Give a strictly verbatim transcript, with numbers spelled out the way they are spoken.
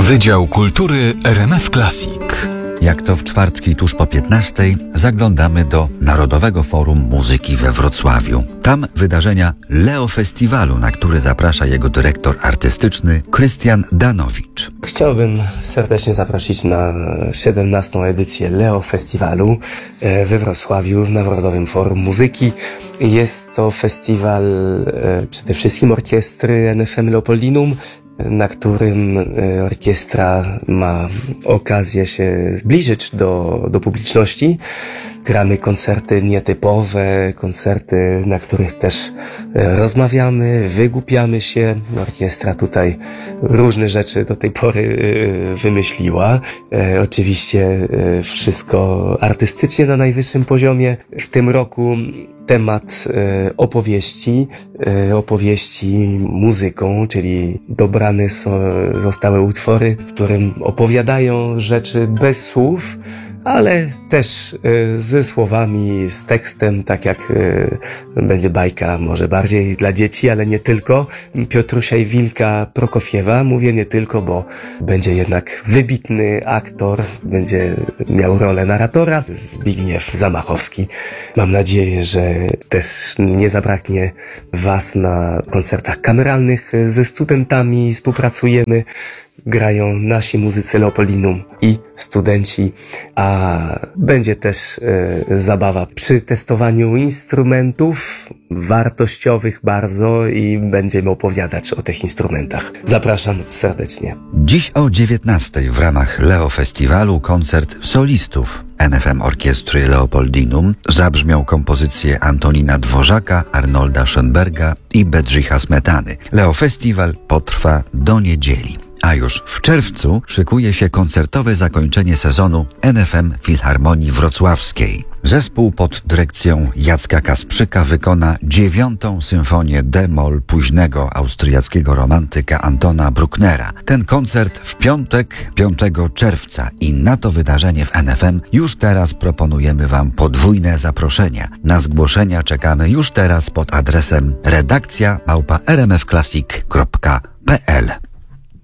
Wydział Kultury R M F Classic. Jak to w czwartki tuż po piętnastej zaglądamy do Narodowego Forum Muzyki we Wrocławiu. Tam wydarzenia Leo Festiwalu, na który zaprasza jego dyrektor artystyczny Krystian Danowicz. Chciałbym serdecznie zaprosić na siedemnastą edycję Leo Festiwalu we Wrocławiu w Narodowym Forum Muzyki. Jest to festiwal przede wszystkim orkiestry N F M Leopoldinum, na którym orkiestra ma okazję się zbliżyć do, do publiczności. Gramy koncerty nietypowe, koncerty, na których też rozmawiamy, wygłupiamy się. Orkiestra tutaj różne rzeczy do tej pory wymyśliła. Oczywiście wszystko artystycznie na najwyższym poziomie. W tym roku temat e, opowieści, e, opowieści muzyką, czyli dobrane są, zostały utwory, w którym opowiadają rzeczy bez słów, ale też e, ze słowami, z tekstem, tak jak e, będzie bajka, może bardziej dla dzieci, ale nie tylko. Piotrusia i Wilka Prokofiewa, mówię nie tylko, bo będzie jednak wybitny aktor, będzie miał rolę narratora, Zbigniew Zamachowski. Mam nadzieję, że też nie zabraknie Was na koncertach kameralnych ze studentami, współpracujemy. Grają nasi muzycy Leopoldinum i studenci, a będzie też e, zabawa przy testowaniu instrumentów wartościowych bardzo i będziemy opowiadać o tych instrumentach. Zapraszam serdecznie. Dziś o dziewiętnastej w ramach Leo Festiwalu koncert solistów N F M Orkiestry Leopoldinum. Zabrzmią kompozycje Antonina Dworzaka, Arnolda Schönberga i Bedrzycha Smetany. Leo Festiwal potrwa do niedzieli. A już w czerwcu szykuje się koncertowe zakończenie sezonu N F M Filharmonii Wrocławskiej. Zespół pod dyrekcją Jacka Kasprzyka wykona dziewiątą symfonię d-moll późnego austriackiego romantyka Antona Brucknera. Ten koncert w piątek, piątego czerwca i na to wydarzenie w N F M już teraz proponujemy Wam podwójne zaproszenia. Na zgłoszenia czekamy już teraz pod adresem redakcja małpa r m f classic kropka p l.